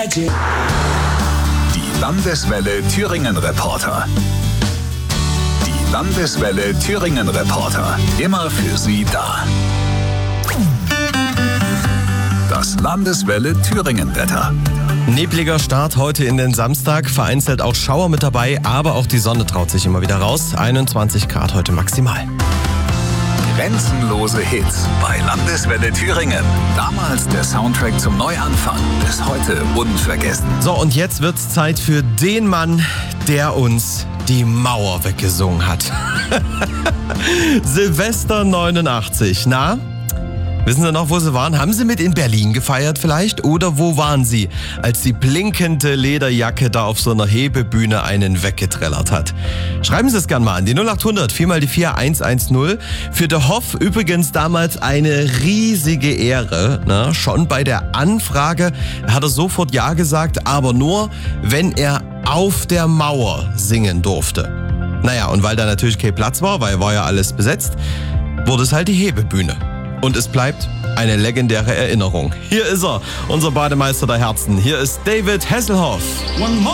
Die Landeswelle Thüringen Reporter. Die Landeswelle Thüringen Reporter. Immer für Sie da. Das Landeswelle Thüringen Wetter. Nebliger Start heute in den Samstag, vereinzelt auch Schauer mit dabei, aber auch die Sonne traut sich immer wieder raus. 21 Grad heute maximal. Grenzenlose Hits bei Landeswelle Thüringen. Damals der Soundtrack zum Neuanfang, bis heute unvergessen. So, und jetzt wird's Zeit für den Mann, der uns die Mauer weggesungen hat. Silvester 89, na? Wissen Sie noch, wo Sie waren? Haben Sie mit in Berlin gefeiert vielleicht? Oder wo waren Sie, als die blinkende Lederjacke da auf so einer Hebebühne einen weggetrellert hat? Schreiben Sie es gern mal an die 0800 4x4 110. Für de Hoff übrigens damals eine riesige Ehre. Ne? Schon bei der Anfrage hat er sofort Ja gesagt, aber nur, wenn er auf der Mauer singen durfte. Naja, und weil da natürlich kein Platz war, weil war ja alles besetzt, wurde es halt die Hebebühne. Und es bleibt eine legendäre Erinnerung. Hier ist er, unser Bademeister der Herzen. Hier ist David Hasselhoff.